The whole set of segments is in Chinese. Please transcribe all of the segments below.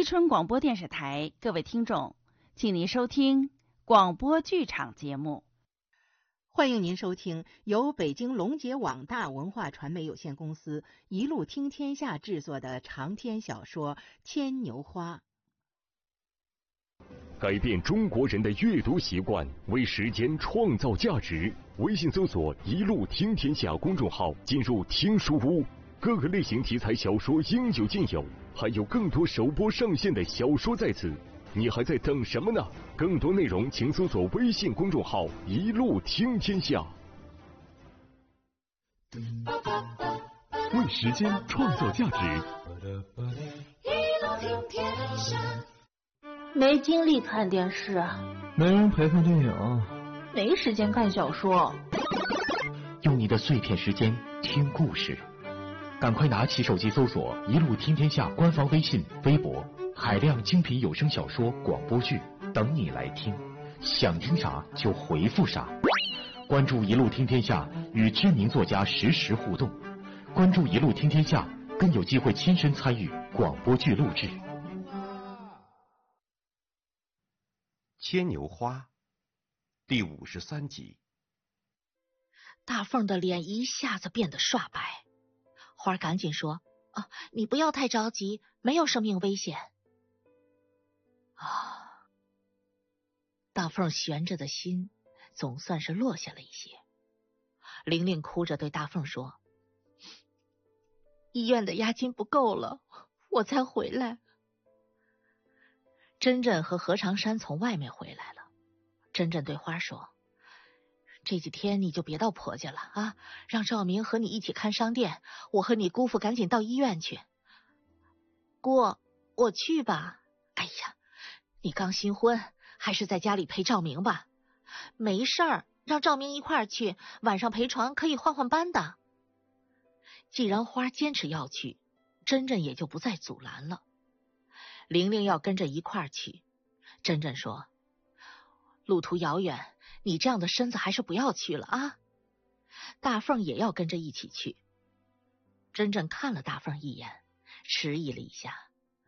春广播电视台，各位听众，请您收听广播剧场节目。 欢迎您收听由北京龙杰网大文化传媒有限公司一路听天下制作的长篇小说《牵牛花》。 改变中国人的阅读习惯，为时间创造价值。微信搜索“一路听天下”公众号，进入听书屋，各个类型题材小说应有尽有，还有更多首播上线的小说在此。你还在等什么呢？更多内容请搜索微信公众号“一路听天下”。为时间创造价值。 一路听天下。 没精力看电视， 没人陪看电影， 没时间看小说。 用你的碎片时间听故事，赶快拿起手机搜索“一路听天下”官方微信、微博，海量精品有声小说、广播剧等你来听，想听啥就回复啥。关注“一路听天下”，与知名作家实时互动。关注“一路听天下”，更有机会亲身参与广播剧录制。 牵牛花第53集。 大凤的脸一下子变得刷白，花赶紧说：“你不要太着急，没有生命危险。”大凤悬着的心总算是落下了一些。玲玲哭着对大凤说：“医院的押金不够了，我才回来。”珍珍和何长山从外面回来了。珍珍对花说：“这几天你就别到婆家了啊，让赵明和你一起看商店，我和你姑父赶紧到医院去。”“姑，我去吧。”“哎呀，你刚新婚，还是在家里陪赵明吧。”“没事儿，让赵明一块儿去，晚上陪床可以换换班的。”既然花坚持要去，珍珍也就不再阻拦了。玲玲要跟着一块儿去，珍珍说：“路途遥远，你这样的身子还是不要去了啊。”大凤也要跟着一起去。珍珍看了大凤一眼，迟疑了一下：“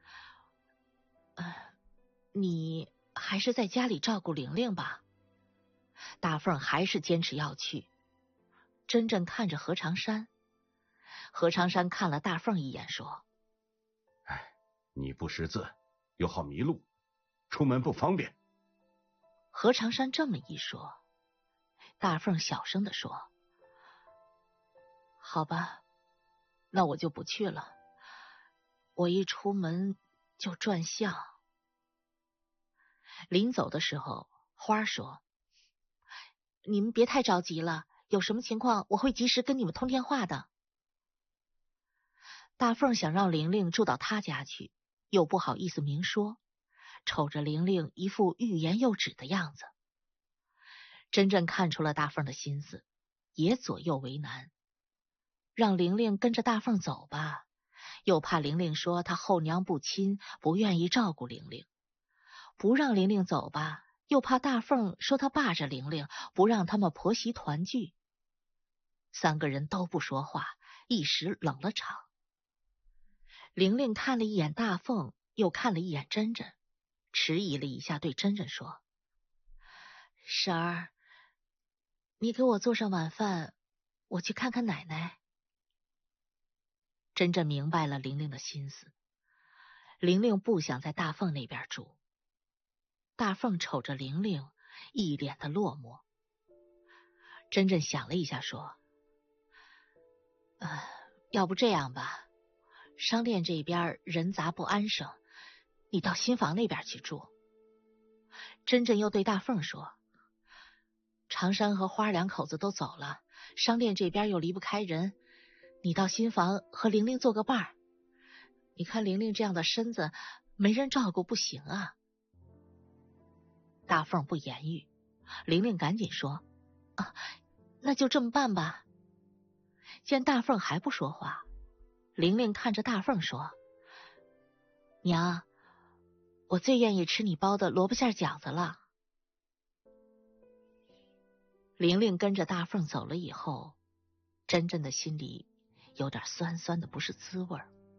你还是在家里照顾玲玲吧。”大凤还是坚持要去。珍珍看着何长山，何长山看了大凤一眼说：“ 你不识字，又好迷路，出门不方便。” 何长山这么一说，大凤小声地说：“好吧，那我就不去了。我一出门就转向。”临走的时候，花说：“你们别太着急了，有什么情况我会及时跟你们通电话的。”大凤想让玲玲住到她家去，又不好意思明说，瞅着玲玲一副欲言又止的样子。珍珍看出了大凤的心思，也左右为难。让玲玲跟着大凤走吧，又怕玲玲说她后娘不亲，不愿意照顾玲玲；不让玲玲走吧，又怕大凤说她霸着玲玲，不让他们婆媳团聚。三个人都不说话，一时冷了场。玲玲看了一眼大凤，又看了一眼珍珍，迟疑了一下，对珍珍说：“婶儿，你给我做上晚饭，我去看看奶奶。”珍珍明白了玲玲的心思，玲玲不想在大凤那边住。大凤瞅着玲玲，一脸的落寞。珍珍想了一下说：“要不这样吧，商店这边人杂不安生，你到新房那边去住。”珍珍又对大凤说：“长山和花两口子都走了，商店这边又离不开人，你到新房和玲玲做个伴儿。你看玲玲这样的身子，没人照顾不行啊。”大凤不言语，玲玲赶紧说：“那就这么办吧。”见大凤还不说话，玲玲看着大凤说：“娘，我最愿意吃你包的萝卜馅饺子了。”玲玲跟着大凤走了以后，珍珍的心里有点酸酸的不是滋味儿。